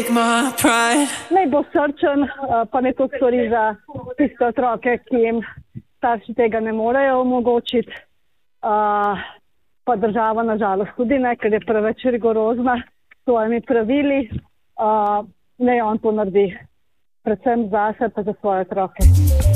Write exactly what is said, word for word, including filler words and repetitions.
Naj bo srčen, pa ne to stvari za tiste otroke, ki jim starši tega ne morejo omogočiti. Pa država nažalost tudi ne, ker je preveč rigorozna s svojimi pravili. Naj on to naredi predvsem zase pa za svoje otroke.